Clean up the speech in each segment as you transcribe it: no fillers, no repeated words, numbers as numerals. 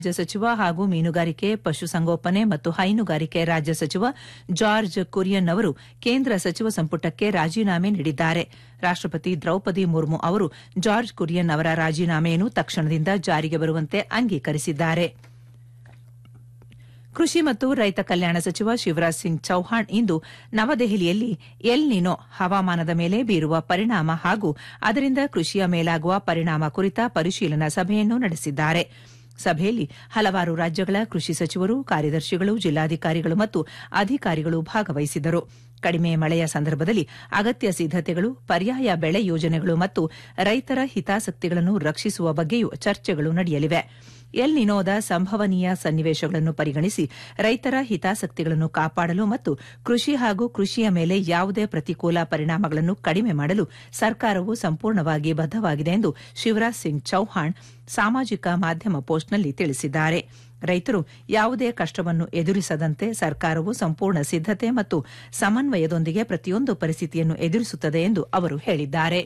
ರಾಜ್ಯ ಸಚಿವ ಹಾಗೂ ಮೀನುಗಾರಿಕೆ ಪಶುಸಂಗೋಪನೆ ಮತ್ತು ಹೈನುಗಾರಿಕೆ ರಾಜ್ಯ ಸಚಿವ ಜಾರ್ಜ್ ಕುರಿಯನ್ ಅವರು ಕೇಂದ್ರ ಸಚಿವ ಸಂಪುಟಕ್ಕೆ ರಾಜೀನಾಮೆ ನೀಡಿದ್ದಾರೆ. ರಾಷ್ಟಪತಿ ದ್ರೌಪದಿ ಮುರ್ಮು ಅವರು ಜಾರ್ಜ್ ಕುರಿಯನ್ ಅವರ ರಾಜೀನಾಮೆಯನ್ನು ತಕ್ಷಣದಿಂದ ಜಾರಿಗೆ ಬರುವಂತೆ ಅಂಗೀಕರಿಸಿದ್ದಾರೆ. ಕೃಷಿ ಮತ್ತು ರೈತ ಕಲ್ಯಾಣ ಸಚಿವ ಶಿವರಾಜ್ ಸಿಂಗ್ ಚೌಹಾಣ್ ಇಂದು ನವದೆಹಲಿಯಲ್ಲಿ ಎಲ್ ನಿನೋ ಹವಾಮಾನದ ಮೇಲೆ ಬೀರುವ ಪರಿಣಾಮ ಹಾಗೂ ಅದರಿಂದ ಕೃಷಿಯ ಮೇಲಾಗುವ ಪರಿಣಾಮ ಕುರಿತ ಪರಿಶೀಲನಾ ಸಭೆಯನ್ನು ನಡೆಸಿದ್ದಾರೆ. ಸಭೆಯಲ್ಲಿ ಹಲವಾರು ರಾಜ್ಯಗಳ ಕೃಷಿ ಸಚಿವರು, ಕಾರ್ಯದರ್ಶಿಗಳು, ಜಿಲ್ಲಾಧಿಕಾರಿಗಳು ಮತ್ತು ಅಧಿಕಾರಿಗಳು ಭಾಗವಹಿಸಿದ್ದರು. ಕಡಿಮೆ ಮಳೆಯ ಸಂದರ್ಭದಲ್ಲಿ ಅಗತ್ಯ ಸಿದ್ದತೆಗಳು, ಪರ್ಯಾಯ ಬೆಳೆ ಯೋಜನೆಗಳು ಮತ್ತು ರೈತರ ಹಿತಾಸಕ್ತಿಗಳನ್ನು ರಕ್ಷಿಸುವ ಬಗ್ಗೆಯೂ ಚರ್ಚೆಗಳು ನಡೆಯಲಿವೆ. ಎಲ್ ನಿನೋದ ಸಂಭವನೀಯ ಸನ್ನಿವೇಶಗಳನ್ನು ಪರಿಗಣಿಸಿ ರೈತರ ಹಿತಾಸಕ್ತಿಗಳನ್ನು ಕಾಪಾಡಲು ಮತ್ತು ಕೃಷಿ ಹಾಗೂ ಕೃಷಿಯ ಮೇಲೆ ಯಾವುದೇ ಪ್ರತಿಕೂಲ ಪರಿಣಾಮಗಳನ್ನು ಕಡಿಮೆ ಮಾಡಲು ಸರ್ಕಾರವು ಸಂಪೂರ್ಣವಾಗಿ ಬದ್ದವಾಗಿದೆ ಎಂದು ಶಿವರಾಜ್ ಸಿಂಗ್ ಚೌಹಾಣ್ ಸಾಮಾಜಿಕ ಮಾಧ್ಯಮ ಪೋಸ್ಟ್ನಲ್ಲಿ ತಿಳಿಸಿದ್ದಾರೆ. ರೈತರು ಯಾವುದೇ ಕಷ್ಟವನ್ನು ಎದುರಿಸದಂತೆ ಸರ್ಕಾರವು ಸಂಪೂರ್ಣ ಸಿದ್ದತೆ ಮತ್ತು ಸಮನ್ವಯದೊಂದಿಗೆ ಪ್ರತಿಯೊಂದು ಪರಿಸ್ಥಿತಿಯನ್ನು ಎದುರಿಸುತ್ತದೆ ಎಂದು ಅವರು ಹೇಳಿದ್ದಾರೆ.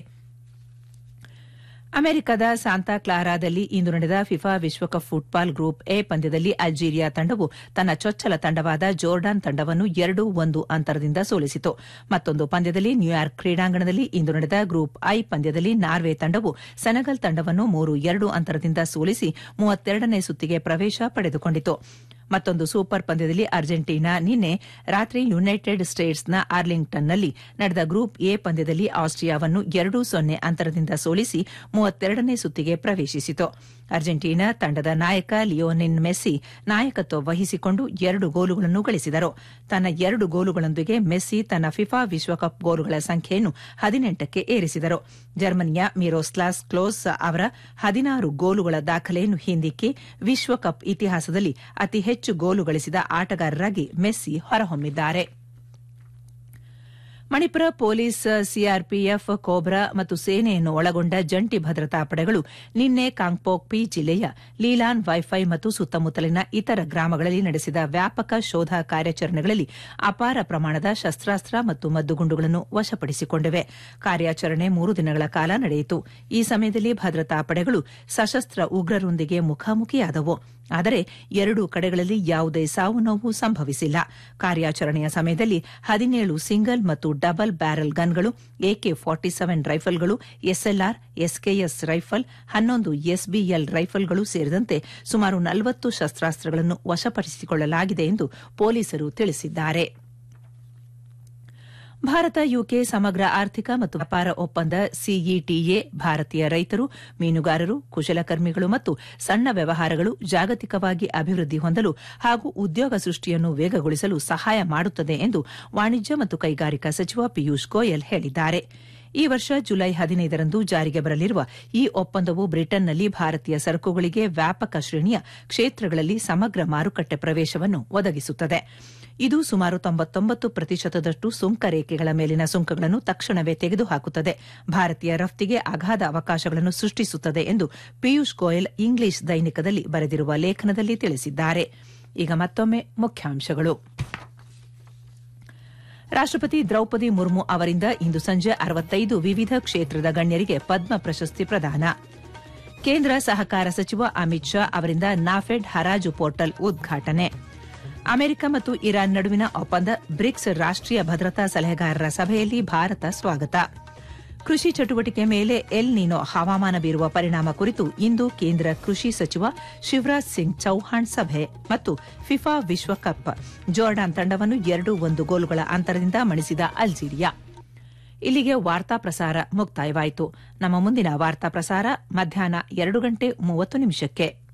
ಅಮೆರಿಕದ ಸಾಂತಾ ಕ್ಲಾರಾದಲ್ಲಿ ಇಂದು ನಡೆದ ಫಿಫಾ ವಿಶ್ವಕಪ್ ಫುಟ್ಬಾಲ್ ಗ್ರೂಪ್ ಎ ಪಂದ್ಯದಲ್ಲಿ ಅಲ್ಜೀರಿಯಾ ತಂಡವು ತನ್ನ ಚೊಚ್ಚಲ ತಂಡವಾದ ಜೋರ್ಡಾನ್ ತಂಡವನ್ನು 2-1 ಅಂತರದಿಂದ ಸೋಲಿಸಿತು. ಮತ್ತೊಂದು ಪಂದ್ಯದಲ್ಲಿ ನ್ಯೂಯಾರ್ಕ್ ಕ್ರೀಡಾಂಗಣದಲ್ಲಿ ಇಂದು ನಡೆದ ಗ್ರೂಪ್ ಐ ಪಂದ್ಯದಲ್ಲಿ ನಾರ್ವೆ ತಂಡವು ಸೆನೆಗಲ್ ತಂಡವನ್ನು 3-2 ಅಂತರದಿಂದ ಸೋಲಿಸಿ 32ನೇ ಸುತ್ತಿಗೆ ಪ್ರವೇಶ ಪಡೆದುಕೊಂಡಿತು. ಮತ್ತೊಂದು ಸೂಪರ್ ಪಂದ್ಯದಲ್ಲಿ ಅರ್ಜೆಂಟೀನಾ ನಿನ್ನೆ ರಾತ್ರಿ ಯುನೈಟೆಡ್ ಸ್ಟೇಟ್ಸ್ನ ಆರ್ಲಿಂಗ್ಟನ್ನಲ್ಲಿ ನಡೆದ ಗ್ರೂಪ್ ಎ ಪಂದ್ಯದಲ್ಲಿ ಆಸ್ಟ್ರಿಯಾವನ್ನು 2-0 ಅಂತರದಿಂದ ಸೋಲಿಸಿ 32ನೇ ಸುತ್ತಿಗೆ ಪ್ರವೇಶಿಸಿತು. ಅರ್ಜೆಂಟೀನಾ ತಂಡದ ನಾಯಕ ಲಿಯೋನೆಲ್ ಮೆಸ್ಸಿ ನಾಯಕತ್ವ ವಹಿಸಿಕೊಂಡು 2 ಗೋಲುಗಳನ್ನು ಗಳಿಸಿದರು. ತನ್ನ 2 ಗೋಲುಗಳೊಂದಿಗೆ ಮೆಸ್ಸಿ ತನ್ನ ಫಿಫಾ ವಿಶ್ವಕಪ್ ಗೋಲುಗಳ ಸಂಖ್ಯೆಯನ್ನು 18ಕ್ಕೆ ಏರಿಸಿದರು. ಜರ್ಮನಿಯ ಮಿರೋಸ್ಲಾವ್ ಕ್ಲೋಸ್ ಅವರ 16 ಗೋಲುಗಳ ದಾಖಲೆಯನ್ನು ಹಿಂದಿಕ್ಕಿ ವಿಶ್ವಕಪ್ ಇತಿಹಾಸದಲ್ಲಿ ಅತಿ ಹೆಚ್ಚು ಗೋಲು ಗಳಿಸಿದ ಆಟಗಾರರಾಗಿ Messi ಹೊರಹೊಮ್ಮಿದ್ದಾರೆ. Manipur police, CRPF, cobra ಮತ್ತು ಸೇನೆಯನ್ನು ಒಳಗೊಂಡ ಜಂಟಿ ಭದ್ರತಾ ಪಡೆಗಳು ನಿನ್ನೆ ಕಾಂಗ್ಪೋಕ್ಪಿ ಜಿಲ್ಲೆಯ ಲೀಲಾನ್ ವೈಫೈ ಮತ್ತು ಸುತ್ತಮುತ್ತಲಿನ ಇತರ ಗ್ರಾಮಗಳಲ್ಲಿ ನಡೆಸಿದ ವ್ಯಾಪಕ ಶೋಧ ಕಾರ್ಯಾಚರಣೆಗಳಲ್ಲಿ ಅಪಾರ ಪ್ರಮಾಣದ ಶಸ್ತ್ರಾಸ್ತ್ರ ಮತ್ತು ಮದ್ದುಗುಂಡುಗಳನ್ನು ವಶಪಡಿಸಿಕೊಂಡಿವೆ. ಕಾರ್ಯಾಚರಣೆ 3 ದಿನಗಳ ಕಾಲ ನಡೆಯಿತು. ಈ ಸಮಯದಲ್ಲಿ ಭದ್ರತಾ ಪಡೆಗಳು ಸಶಸ್ತ್ರ ಉಗ್ರರೊಂದಿಗೆ ಮುಖಾಮುಖಿಯಾದವು. ಆದರೆ 2 ಕಡೆಗಳಲ್ಲಿ ಯಾವುದೇ ಸಾವು ನೋವು ಸಂಭವಿಸಿಲ್ಲ. ಕಾರ್ಯಾಚರಣೆಯ ಸಮಯದಲ್ಲಿ 17 ಸಿಂಗಲ್ ಮತ್ತು double barrel ಗನ್ಗಳು, AK-47 ರೈಫಲ್ಗಳು, SLR, SKS rifle, 11 ಎಸ್ಬಿಎಲ್ ರೈಫಲ್ಗಳು ಸೇರಿದಂತೆ ಸುಮಾರು 40 ಶಸ್ತ್ರಾಸ್ತ್ರಗಳನ್ನು ವಶಪಡಿಸಿಕೊಳ್ಳಲಾಗಿದೆ ಎಂದು ಪೊಲೀಸರು ತಿಳಿಸಿದ್ದಾರೆ. ಭಾರತ ಯುಕೆ ಸಮಗ್ರ ಆರ್ಥಿಕ ಮತ್ತು ವ್ಯಾಪಾರ ಒಪ್ಪಂದ ಸಿಇಟಿಎ ಭಾರತೀಯ ರೈತರು, ಮೀನುಗಾರರು, ಕುಶಲಕರ್ಮಿಗಳು ಮತ್ತು ಸಣ್ಣ ವ್ಯವಹಾರಗಳು ಜಾಗತಿಕವಾಗಿ ಅಭಿವೃದ್ಧಿ ಹೊಂದಲು ಹಾಗೂ ಉದ್ಯೋಗ ಸೃಷ್ಟಿಯನ್ನು ವೇಗಗೊಳಿಸಲು ಸಹಾಯ ಮಾಡುತ್ತದೆ ಎಂದು ವಾಣಿಜ್ಯ ಮತ್ತು ಕೈಗಾರಿಕಾ ಸಚಿವ ಪಿಯೂಷ್ ಗೋಯಲ್ ಹೇಳಿದ್ದಾರೆ. ಈ ವರ್ಷ ಜುಲೈ 15ರಂದು ಜಾರಿಗೆ ಬರಲಿರುವ ಈ ಒಪ್ಪಂದವು ಬ್ರಿಟನ್ನಲ್ಲಿ ಭಾರತೀಯ ಸರಕುಗಳಿಗೆ ವ್ಯಾಪಕ ಶ್ರೇಣಿಯ ಕ್ಷೇತ್ರಗಳಲ್ಲಿ ಸಮಗ್ರ ಮಾರುಕಟ್ಟೆ ಪ್ರವೇಶವನ್ನು ಒದಗಿಸುತ್ತದೆ. ಇದು ಸುಮಾರು 99% ಸುಂಕ ರೇಖೆಗಳ ಮೇಲಿನ ಸುಂಕಗಳನ್ನು ತಕ್ಷಣವೇ ತೆಗೆದುಹಾಕುತ್ತದೆ, ಭಾರತೀಯ ರಫ್ತಿಗೆ ಅಗಾಧ ಅವಕಾಶಗಳನ್ನು ಸೃಷ್ಟಿಸುತ್ತದೆ ಎಂದು ಪಿಯೂಷ್ ಗೋಯಲ್ ಇಂಗ್ಲಿಷ್ ದೈನಿಕದಲ್ಲಿ ಬರೆದಿರುವ ಲೇಖನದಲ್ಲಿ ತಿಳಿಸಿದ್ದಾರೆ. ಈಗ ಮತ್ತೊಮ್ಮೆ ಮುಖ್ಯಾಂಶಗಳು. ರಾಷ್ಟಪತಿ ದ್ರೌಪದಿ ಮುರ್ಮು ಅವರಿಂದ ಇಂದು ಸಂಜೆ 65 ವಿವಿಧ ಕ್ಷೇತ್ರದ ಗಣ್ಯರಿಗೆ ಪದ್ಮ ಪ್ರಶಸ್ತಿ ಪ್ರದಾನ. ಕೇಂದ್ರ ಸಹಕಾರ ಸಚಿವ ಅಮಿತ್ ಶಾ ಅವರಿಂದ ನಾಫೆಡ್ ಹರಾಜು ಪೋರ್ಟಲ್ ಉದ್ಘಾಟನೆ. ಅಮೆರಿಕ ಮತ್ತು ಇರಾನ್ ನಡುವಿನ ಒಪ್ಪಂದ, ಬ್ರಿಕ್ಸ್ ರಾಷ್ಟೀಯ ಭದ್ರತಾ ಸಲಹೆಗಾರರ ಸಭೆಯಲ್ಲಿ ಭಾರತ ಸ್ವಾಗತ. ಕೃಷಿ ಚಟುವಟಿಕೆ ಮೇಲೆ ಎಲ್ ನಿನೋ ಹವಾಮಾನ ಬೀರುವ ಪರಿಣಾಮ ಕುರಿತು ಇಂದು ಕೇಂದ್ರ ಕೃಷಿ ಸಚಿವ ಶಿವರಾಜ್ ಸಿಂಗ್ ಚೌಹಾಣ್ ಸಭೆ. ಮತ್ತು ಫಿಫಾ ವಿಶ್ವಕಪ್, ಜೋರ್ಡಾನ್ ತಂಡವನ್ನು 2-1 ಗೋಲುಗಳ ಅಂತರದಿಂದ ಮಣಿಸಿದ ಅಲ್ಜೀರಿಯಾ. ಇಲ್ಲಿಗೆ ವಾರ್ತಾ ಪ್ರಸಾರ ಮುಕ್ತಾಯವಾಯಿತು. ನಮ್ಮ ಮುಂದಿನ ವಾರ್ತಾ ಪ್ರಸಾರ ಮಧ್ಯಾಹ್ನ 2:30 ನಿಮಿಷಕ್ಕೆ.